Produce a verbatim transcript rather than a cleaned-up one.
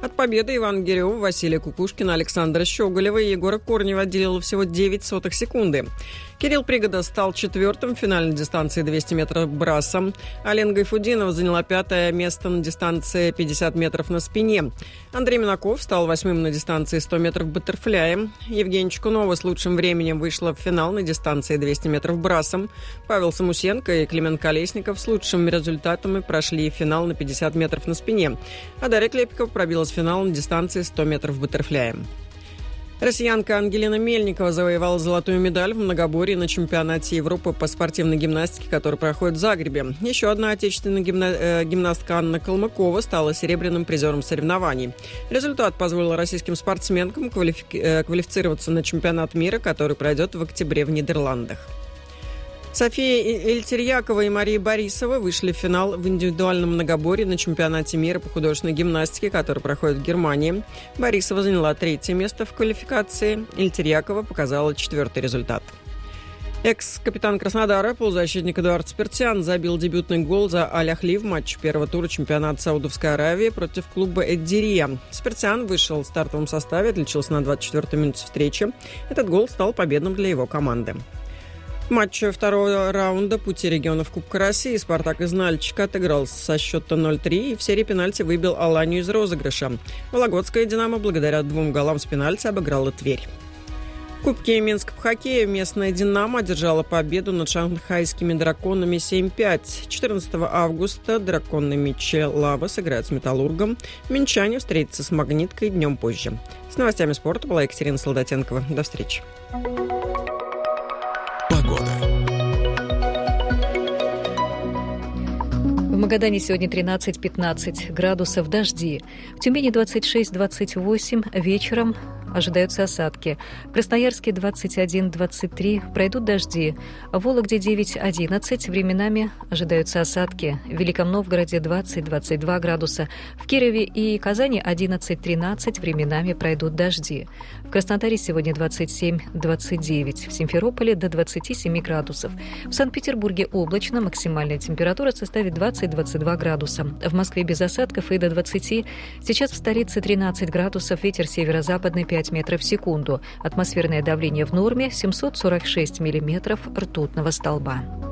От победы Ивана Гиреева, Василия Кукушкина, Александра Щеголева и Егора Корнева отделило всего девять сотых секунды. Кирилл Пригода стал четвертым в финальной дистанции двести метров брасом. Алена Гайфудинова заняла пятое место на дистанции пятьдесят метров на спине. Андрей Минаков стал восьмым на дистанции сто метров баттерфляе. Евгения Чекунова с лучшим временем вышла в финал на дистанции двести метров брасом. Павел Самусенко и Климент Колесников с лучшими результатами прошли финал на пятьдесят метров на спине. А Дарья Клепикова пробилась в финал на дистанции сто метров баттерфляе. Россиянка Ангелина Мельникова завоевала золотую медаль в многоборье на чемпионате Европы по спортивной гимнастике, который проходит в Загребе. Еще одна отечественная гимна... э, гимнастка Анна Калмыкова стала серебряным призером соревнований. Результат позволил российским спортсменкам квалифи... э, квалифицироваться на чемпионат мира, который пройдет в октябре в Нидерландах. София Эльтерьякова и Мария Борисова вышли в финал в индивидуальном многоборье на чемпионате мира по художественной гимнастике, который проходит в Германии. Борисова заняла третье место в квалификации. Эльтерьякова показала четвертый результат. Экс-капитан Краснодара, полузащитник Эдуард Спиртян, забил дебютный гол за Аль-Ахли в матче первого тура чемпионата Саудовской Аравии против клуба Эд-Дирия. Спиртян вышел в стартовом составе, отличился на двадцать четвёртой минуте встречи. Этот гол стал победным для его команды. В матче второго раунда пути регионов Кубка России «Спартак» из Нальчика отыграл со счета ноль три и в серии пенальти выбил Аланию из розыгрыша. Вологодская «Динамо» благодаря двум голам с пенальти обыграла Тверь. В Кубке Минска по хоккею местная «Динамо» одержала победу над шанхайскими «Драконами» семь пять. четырнадцатого августа драконы Мичелава сыграют с «Металлургом». Минчане встретятся с «Магниткой» днем позже. С новостями спорта была Екатерина Солдатенкова. До встречи. В Магадане сегодня тринадцать-пятнадцать градусов, дожди. В Тюмени двадцать шесть двадцать восемь, вечером ожидаются осадки. В Красноярске двадцать один двадцать три, пройдут дожди. В Вологде девять одиннадцать, временами ожидаются осадки. В Великом Новгороде двадцать двадцать два градуса. В Кирове и Казани одиннадцать тринадцать, временами пройдут дожди. В Краснодаре сегодня двадцать семь двадцать девять. В Симферополе до двадцать семь градусов. В Санкт-Петербурге облачно, максимальная температура составит двадцать двадцать два градуса. В Москве без осадков и до двадцати. Сейчас в столице тринадцать градусов, ветер северо-западный пять метров в секунду. Атмосферное давление в норме семьсот сорок шесть миллиметров ртутного столба.